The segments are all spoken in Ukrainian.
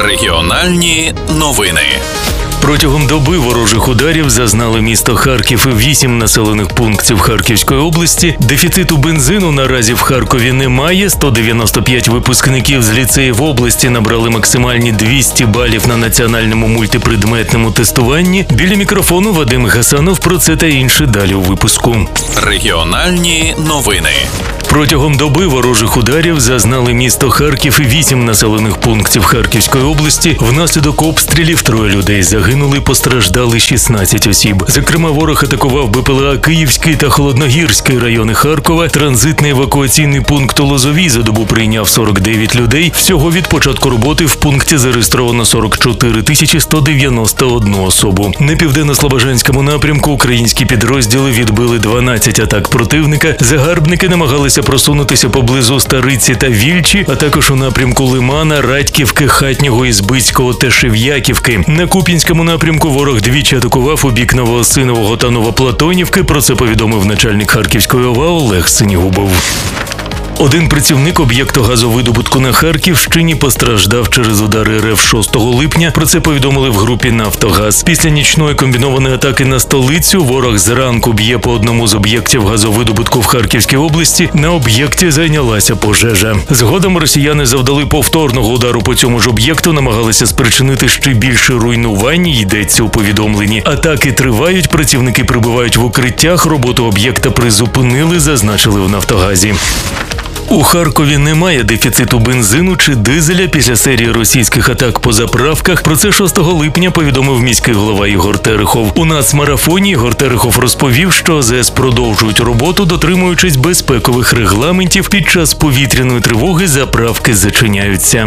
Регіональні новини. Протягом доби ворожих ударів зазнали місто Харків і 8 населених пунктів Харківської області. Дефіциту бензину наразі в Харкові немає. 195 випускників з ліцеїв області набрали максимальні 200 балів на національному мультипредметному тестуванні. Біля мікрофону Вадим Гасанов. Про це та інше далі у випуску. Регіональні новини. Протягом доби ворожих ударів зазнали місто Харків і 8 населених пунктів Харківської області. Внаслідок обстрілів 3 людей загинули, постраждали 16 осіб. Зокрема, ворог атакував БПЛА Київський та Холодногірський райони Харкова. Транзитний евакуаційний пункт у Лозовій за добу прийняв 49 людей. Всього від початку роботи в пункті зареєстровано 44 191 особу. На південно-слобожанському напрямку українські підрозділи відбили 12 атак противника. Загарбники намагалися просунутися поблизу Стариці та Вільчі, а також у напрямку Лимана, Радьківки, Хатнього, Ізбицького та Шев'яківки. На Куп'янському напрямку ворог двічі атакував у бік Новоосинового та Новоплатонівки. Про це повідомив начальник Харківської ОВА Олег Синігубов. Один працівник об'єкту газовидобутку на Харківщині постраждав через удари РФ 6 липня. Про це повідомили в групі «Нафтогаз». Після нічної комбінованої атаки на столицю ворог зранку б'є по одному з об'єктів газовидобутку в Харківській області. На об'єкті зайнялася пожежа. Згодом росіяни завдали повторного удару по цьому ж об'єкту, намагалися спричинити ще більше руйнувань, йдеться у повідомленні. Атаки тривають, працівники прибувають в укриттях, роботу об'єкта призупинили, зазначили в «Нафтогазі». У Харкові немає дефіциту бензину чи дизеля після серії російських атак по заправках. Про це 6 липня повідомив міський голова Ігор Терехов. У нацмарафоні Ігор Терехов розповів, що АЗС продовжують роботу, дотримуючись безпекових регламентів. Під час повітряної тривоги заправки зачиняються.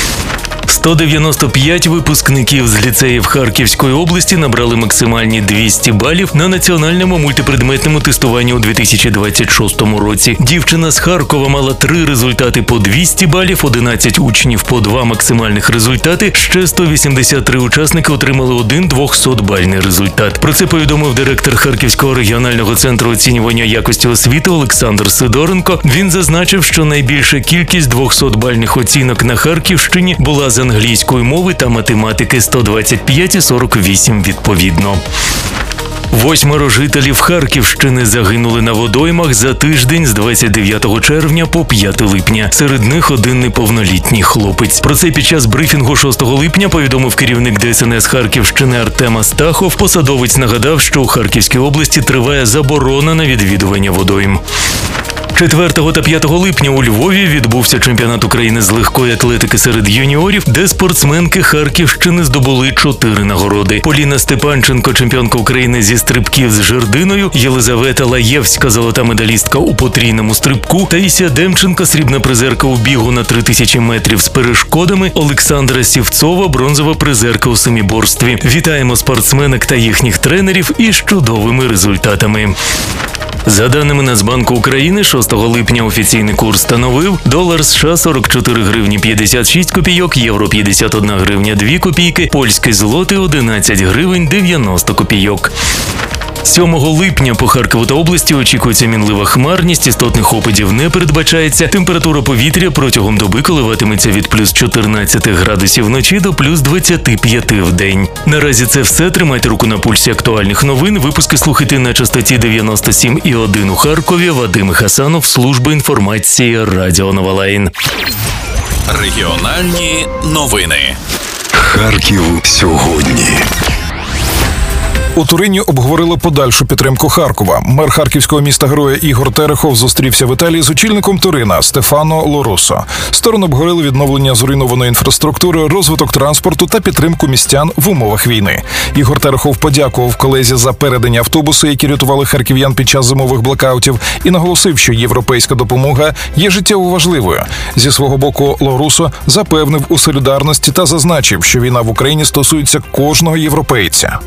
195 випускників з ліцеїв Харківської області набрали максимальні 200 балів на національному мультипредметному тестуванні у 2026 році. Дівчина з Харкова мала 3 результати по 200 балів, 11 учнів по 2 максимальних результати, ще 183 учасники отримали 1 200-бальний результат. Про це повідомив директор Харківського регіонального центру оцінювання якості освіти Олександр Сидоренко. Він зазначив, що найбільша кількість 200-бальних оцінок на Харківщині була з англійської мови та математики 125 і 48 відповідно. 8 жителів Харківщини загинули на водоймах за тиждень з 29 червня по 5 липня. Серед них один неповнолітній хлопець. Про це під час брифінгу 6 липня повідомив керівник ДСНС Харківщини Артем Астахов. Посадовець нагадав, що у Харківській області триває заборона на відвідування водойм. 4 та 5 липня у Львові відбувся чемпіонат України з легкої атлетики серед юніорів, де спортсменки Харківщини здобули 4 нагороди. Поліна Степанченко, чемпіонка України зі стрибків з жердиною, Єлизавета Лаєвська, золота медалістка у потрійному стрибку, Таїсія Демченко, срібна призерка у бігу на 3000 метрів з перешкодами, Олександра Сівцова, бронзова призерка у семіборстві. Вітаємо спортсменок та їхніх тренерів із чудовими результатами. За даними Нацбанку України, 6 липня офіційний курс становив долар США 44 гривні 56 копійок, євро 51 гривня 2 копійки, польський злотий 11 гривень 90 копійок. 7 липня по Харкову та області очікується мінлива хмарність, істотних опадів не передбачається. Температура повітря протягом доби коливатиметься від плюс 14 градусів вночі до плюс 25 в день. Наразі це все. Тримайте руку на пульсі актуальних новин. Випуски слухайте на частоті 97,1 у Харкові. Вадим Гасанов, служба інформації Радіо Нова Лайн. Регіональні новини. Харків сьогодні. У Турині обговорили подальшу підтримку Харкова. Мер харківського міста-героя Ігор Терехов зустрівся в Італії з очільником Турина Стефано Лорусо. Сторони обговорили відновлення зруйнованої інфраструктури, розвиток транспорту та підтримку містян в умовах війни. Ігор Терехов подякував колезі за передані автобуси, які рятували харків'ян під час зимових блекаутів, і наголосив, що європейська допомога є життєво важливою. Зі свого боку Лорусо запевнив у солідарності та зазначив, що війна в Україні стосується кожного європейця.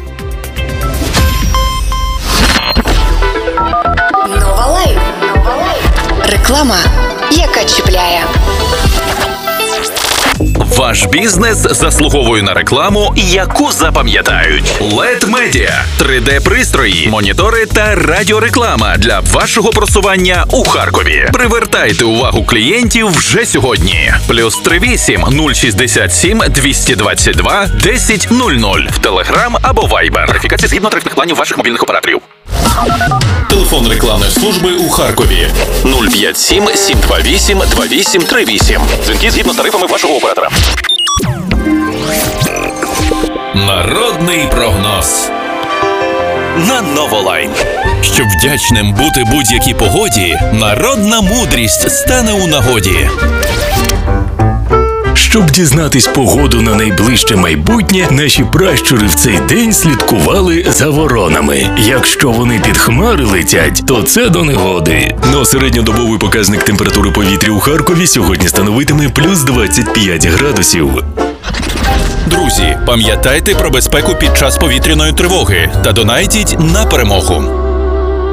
Реклама, яка чіпляє. Ваш бізнес заслуговує на рекламу, яку запам'ятають. LED Media – 3D-пристрої, монітори та радіореклама для вашого просування у Харкові. Привертайте увагу клієнтів вже сьогодні. +38 067 222 1000 в Telegram або Viber. Верифікація згідно тарифних планів ваших мобільних операторів. Телефон рекламної служби у Харкові 057 728 2838. Дзвінки згідно з тарифами вашого оператора. Народний прогноз на Новолайн. Щоб вдячним бути будь-якій погоді, народна мудрість стане у нагоді. Щоб дізнатись погоду на найближче майбутнє, наші пращури в цей день слідкували за воронами. Якщо вони під хмари летять, то це до негоди. Но середньодобовий показник температури повітря у Харкові сьогодні становитиме плюс 25 градусів. Друзі, пам'ятайте про безпеку під час повітряної тривоги та донайтіть на перемогу.